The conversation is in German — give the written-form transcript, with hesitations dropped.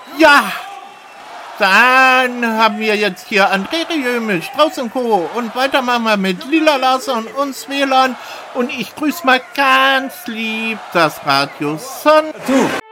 Ja, dann haben wir jetzt hier André Rieu mit Strauß und Co. Und weiter machen wir mit Lila Larson und Svelan. Und ich grüße mal ganz lieb das Radio Son.